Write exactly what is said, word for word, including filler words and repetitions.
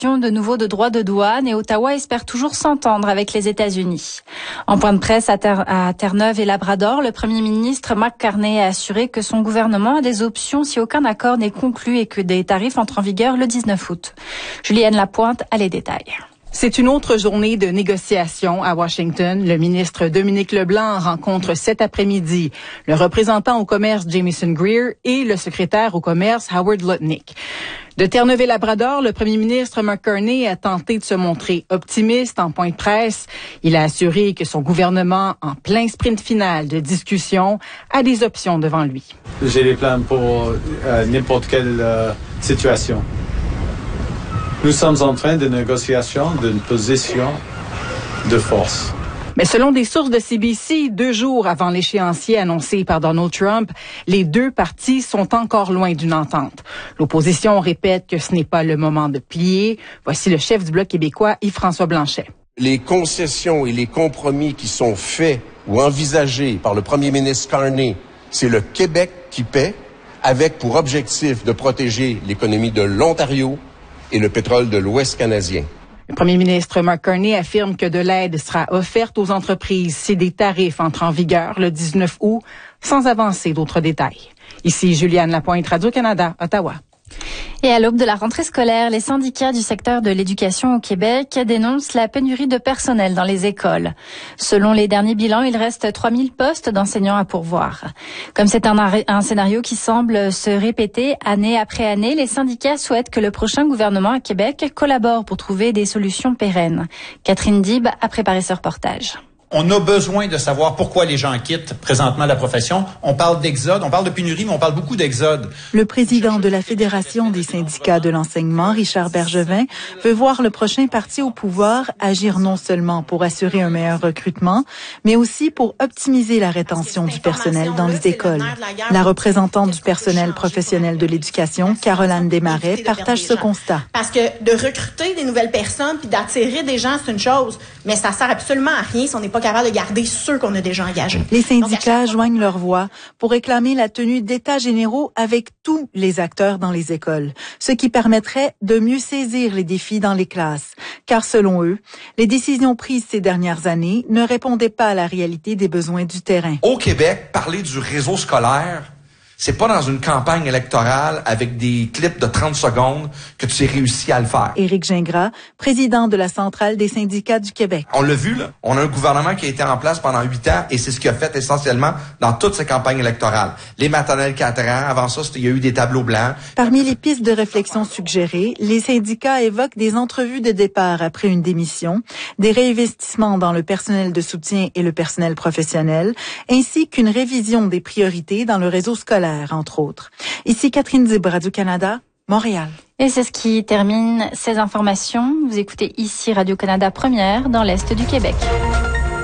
de nouveau de droits de douane et Ottawa espère toujours s'entendre avec les États-Unis. En point de presse à, Ter- à Terre-Neuve et Labrador, le Premier ministre Mark Carney a assuré que son gouvernement a des options si aucun accord n'est conclu et que des tarifs entrent en vigueur le dix-neuf août. Julienne Lapointe a les détails. C'est une autre journée de négociations à Washington. Le ministre Dominique Leblanc rencontre cet après-midi le représentant au commerce Jamieson Greer et le secrétaire au commerce Howard Lutnick. De Terre-Neuve et Labrador, le premier ministre Mark Carney a tenté de se montrer optimiste en point de presse. Il a assuré que son gouvernement, en plein sprint final de discussion, a des options devant lui. J'ai des plans pour euh, n'importe quelle euh, situation. Nous sommes en train de négociation d'une position de force. Mais selon des sources de C B C, deux jours avant l'échéancier annoncé par Donald Trump, les deux partis sont encore loin d'une entente. L'opposition répète que ce n'est pas le moment de plier. Voici le chef du Bloc québécois, Yves-François Blanchet. Les concessions et les compromis qui sont faits ou envisagés par le premier ministre Carney, c'est le Québec qui paie, avec pour objectif de protéger l'économie de l'Ontario et le pétrole de l'Ouest canadien. Le premier ministre Mark Carney affirme que de l'aide sera offerte aux entreprises si des tarifs entrent en vigueur le dix-neuf août, sans avancer d'autres détails. Ici Juliane Lapointe, Radio-Canada, Ottawa. Et à l'aube de la rentrée scolaire, les syndicats du secteur de l'éducation au Québec dénoncent la pénurie de personnel dans les écoles. Selon les derniers bilans, il reste trois mille postes d'enseignants à pourvoir. Comme c'est un, un scénario qui semble se répéter année après année, les syndicats souhaitent que le prochain gouvernement à Québec collabore pour trouver des solutions pérennes. Catherine Dib a préparé ce reportage. On a besoin de savoir pourquoi les gens quittent présentement la profession. On parle d'exode, on parle de pénurie, mais on parle beaucoup d'exode. Le président de la Fédération des syndicats de l'enseignement, Richard Bergevin, veut voir le prochain parti au pouvoir agir non seulement pour assurer un meilleur recrutement, mais aussi pour optimiser la rétention du personnel dans les écoles. La représentante du personnel professionnel de l'éducation, Caroline Desmarais, partage ce constat. Parce que de recruter des nouvelles personnes puis d'attirer des gens, c'est une chose, mais ça sert absolument à rien si on n'est pas capable de garder ceux qu'on a déjà engagés. Les syndicats Donc, joignent leur voix pour réclamer la tenue d'états généraux avec tous les acteurs dans les écoles, ce qui permettrait de mieux saisir les défis dans les classes. Car selon eux, les décisions prises ces dernières années ne répondaient pas à la réalité des besoins du terrain. Au Québec, parler du réseau scolaire, c'est pas dans une campagne électorale avec des clips de trente secondes que tu as réussi à le faire. Éric Gingras, président de la Centrale des syndicats du Québec. On l'a vu, là. On a un gouvernement qui a été en place pendant huit ans et c'est ce qu'il a fait essentiellement dans toutes ces campagnes électorales. Les maternelles quatre ans, avant ça, il y a eu des tableaux blancs. Parmi les pistes de réflexion suggérées, les syndicats évoquent des entrevues de départ après une démission, des réinvestissements dans le personnel de soutien et le personnel professionnel, ainsi qu'une révision des priorités dans le réseau scolaire, entre autres. Ici Catherine Dib, Radio-Canada, Montréal. Et c'est ce qui termine ces informations. Vous écoutez ici Radio-Canada Première dans l'Est du Québec.